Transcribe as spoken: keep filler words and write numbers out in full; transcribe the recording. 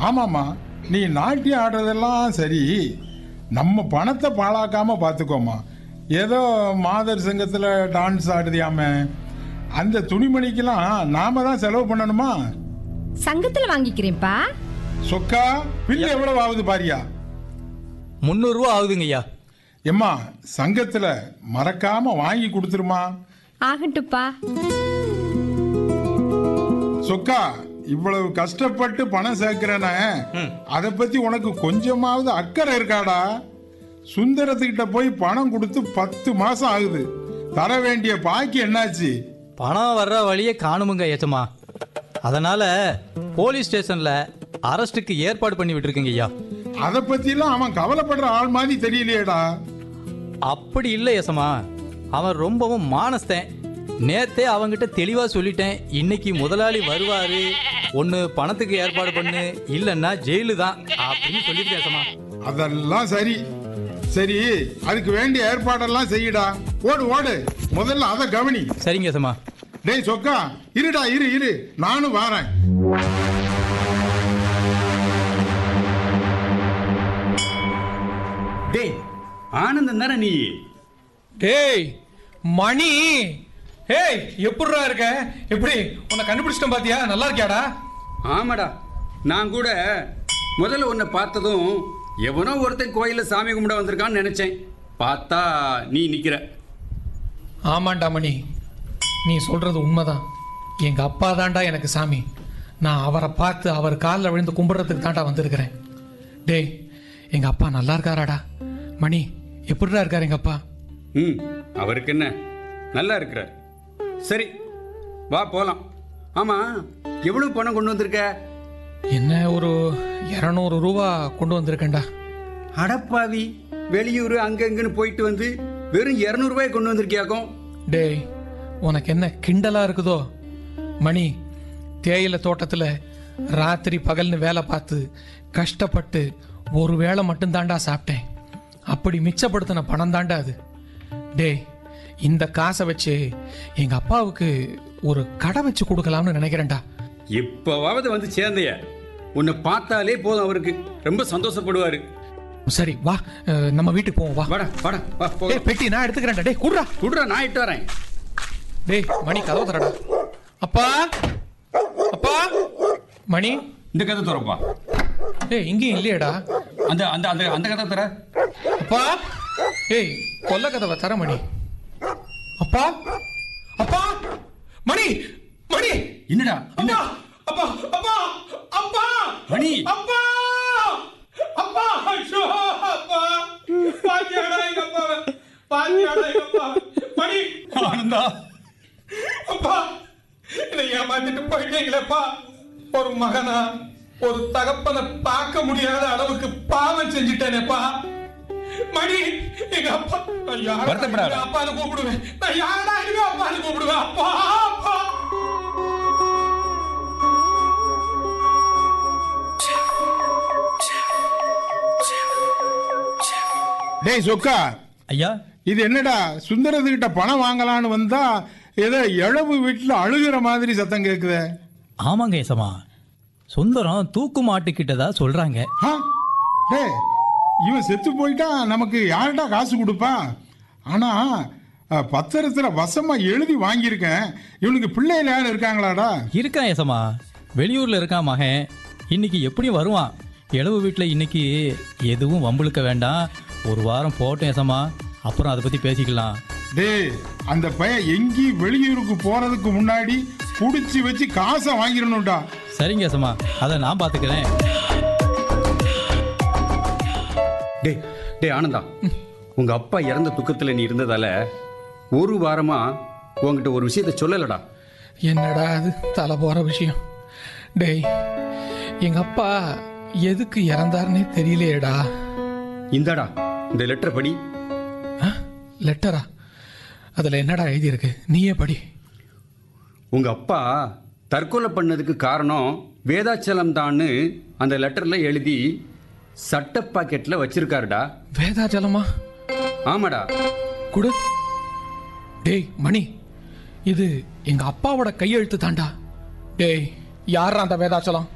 ஆமாம்மா, நீ நாட்டியம் ஆடுறதெல்லாம் சரி, நம்ம பணத்தை பாழாக்காம பார்த்துக்கோமா. ஏதோ மாதர் சங்கத்தில் டான்ஸ் ஆடுதியாம, அந்த துணிமணிக்கெல்லாம் நாம தான் செலவு பண்ணணுமா? சங்கத்தில் வாங்கிக்கிறேன்ப்பா. சொக்கா, பில்லு எவ்வளவு ஆகுது பாரியா? முந்நூறு ரூபா ஆகுதுங்க ஐயா. எம்மா, சங்கத்துல மறக்காம வாங்கி கொடுத்துருமா. ஆகட்டுப்பா. சொக்கா, இவ்வளவு கஷ்டப்பட்டு பணம் சேர்க்கிறேன, அதை பத்தி உனக்கு கொஞ்சமாவது அக்கறை இருக்காடா? சுந்தரத்துக்கிட்ட போய் பணம் கொடுத்து பத்து மாசம் ஆகுது. தர வேண்டிய பாக்கி என்னாச்சு? பணம் வர்ற வழியே காணுமுங்க ஏச்சமா. அதனால போலீஸ் ஸ்டேஷன்ல அரஸ்டுக்கு ஏற்பாடு பண்ணி விட்டுருக்கீங்க ஐயா. அதை பத்திலாம் அவன் கவலைப்படுற ஆள் மாதிரி தெரியலையேடா. அப்படி இல்லை ஏசமா, அவன் ரொம்பவும் மானஸ்தேன். நேத்தே அவங்கிட்ட தெளிவா சொல்லிட்டேன், இன்னைக்கு முதலாளி வருவாரு, ஒன்னு பணத்துக்கு ஏற்பாடு பண்ணு, இல்லன்னா ஜெயிலு தான் அப்படின்னு சொல்லிருக்கேன் ஏசமா. அதெல்லாம் சரி சரி, அதுக்கு வேண்டிய ஏற்பாடெல்லாம் செய்யடா. ஓடு ஓடு, முதல்ல அதை கவனி. சரிங்க ஏசமா. டேய் சொக்கா, இருடா, இரு இரு, நானும் வாரேன். டேய் ஆனந்தம் தானே நீ? டேய் மணி, ஏய் எப்படிடா இருக்க? எப்படி உன்னை கண்டுபிடிச்சிட்டேன் பாத்தியா? நல்லா இருக்கியாடா? ஆமாடா, நான் கூட முதல்ல உன்னை பார்த்ததும் எவனோ ஒருத்தன் கோயிலில் சாமி கும்பிட வந்திருக்கான்னு நினைச்சேன். பார்த்தா நீ நிக்கிற. ஆமாண்டா மணி, நீ சொல்றது உண்மைதான். எங்க அப்பா தாண்டா எனக்கு சாமி. நான் அவரை பார்த்து அவர் காலில் விழுந்து கும்பிடுறதுக்கு தாண்டா வந்திருக்கிறேன். டேய், எங்க அப்பா நல்லா இருக்காராடா? மணி, எப்படிடா இருக்காரு எங்க அப்பா? ம், அவருக்கு என்ன, நல்லா இருக்கிறார். சரி வா போலாம். ஆமா, எவ்வளவு பணம் கொண்டு வந்திருக்க? என்ன, ஒரு இருநூறு ரூபா கொண்டு வந்திருக்கேன்டா. அடப்பாவி, வெளியூர் அங்கங்கன்னு போயிட்டு வந்து வெறும் இருநூறு ரூபாய் கொண்டு வந்திருக்கியாக்கும். டேய், உனக்கு என்ன கிண்டலா இருக்குதோ? மணி, தேயிலை தோட்டத்தில் ராத்திரி பகல்னு வேலை பார்த்து கஷ்டப்பட்டு ஒரு வேளை மட்டும்தாண்டா சாப்பிட்டேன். அப்படி மிச்சப்படுத்தின பணம் தாண்டா அது. டேய், இந்த காசை வச்சு எங்க அப்பாவுக்கு ஒரு கடை வச்சு கொடுக்கலாம்னு நினைக்கிறேன்டா. இப்பவாவது வந்து சேர்ந்தைய, உன்னை பார்த்தாலே போதும், அவருக்கு ரொம்ப சந்தோஷப்படுவாரு. சரி வா, அஹ், நம்ம வீட்டுக்கு போவோம். வா வாடா வாடா வா. டேய், பெட்டி நான் எடுத்துக்கிறேன்டா. டேய் குடுறா குடுறா, நான் இட்டு வரேன். டேய் மணி, கதவு தரடா. அப்பா, அப்பா, மணி, இந்த கதை தரப்பா. டேய் இங்கேயும் இல்லையேடா. அந்த அந்த அந்த அந்த கதை தர. அப்பா, ஏய் கொல்ல கதவை தர மணி. அப்பா, அப்பா, மணி, மணி, என்னடா என்ன? அப்பா, அப்பா, அப்பா, மணி, அப்பா, அப்பா, ஐயோ, அப்பா, பாத்தியாடா எங்க அப்பாவை? பாத்தியாடா எங்க அப்பா? மணி, ஆனந்தா, அப்பா, என்னை ஏமாத்திட்டு போயிட்டீங்களேப்பா. ஒரு மகனா, ஒரு தகப்பனை பார்க்க முடியாத அளவுக்கு பாவம் செஞ்சுட்டேனேப்பா. மணி, எங்க அப்பா, நான் யாரா வருத்தப்படாத. எங்க அப்பான்னு கூப்பிடுவேன்? நான் யாரா எங்க அப்பான்னு கூப்பிடுவேன்? அப்பா, அப்பா. டேய் சொக்கா, ஐயா, இது என்னடா, சுந்தரத்துக்கிட்ட பணம் வாங்கலான்னு வந்தா ஏதோ இழவு வீட்டுல அழுகிற மாதிரி சத்தம் கேக்குதே. ஆமாங்க ஏசமா, சுந்தரம் தூக்கு மாட்டுக்கிட்டதா சொல்றாங்க. ஆ, டேய், இவன் செத்து போயிட்டா நமக்கு யார்டா காசு கொடுப்பா? ஆனா அஹ், பத்திரத்துல வசமா எழுதி வாங்கியிருக்கேன். இவனுக்கு பிள்ளைகள் யாரும் இருக்காங்களாடா? இருக்கான் ஏசமா, வெளியூர்ல இருக்கான் மகன். இன்னைக்கு எப்படியும் வருவான். இளவு வீட்டில் இன்னைக்கு எதுவும் வம்புழுக்க வேண்டாம், ஒரு வாரம் போட்டோம் ஏசமா, அப்புறம் அதை பத்தி பேசிக்கலாம். டேய், அந்த பையன் எங்கேயும் வெளியூருக்கு போறதுக்கு முன்னாடி புடிச்சு வச்சு காசை வாங்கிடணும்டா. சரிங்க ஏசமா, அதை நான் பாத்துக்கிறேன். டே டே ஆனந்தா, உங்க அப்பா இறந்த துக்கத்துல நீ இருந்ததால ஒரு வாரமா உங்ககிட்ட ஒரு விஷயத்த சொல்லலடா. என்னடா அது தலை போற விஷயம்? டேய், எங்க அப்பா எதுக்கு இறந்தாருன்னே தெரியலையேடா. இந்தாடா இந்த லெட்டர் படி. லெட்டரா? அதுல என்னடா எழுதியிருக்கு? நீயே படி. உங்க அப்பா தற்கொலை பண்ணதுக்கு காரணம் வேதாச்சலம் தான்னு அந்த லெட்டர்ல எழுதி சட்ட பாக்கெட்ல வச்சிருக்காருடா. வேதாச்சலமா? ஆமாடா. குடு. டேய் மணி, இது எங்க அப்பாவோட கையெழுத்து தாண்டா. டேய், யாரா அந்த வேதாச்சலம்?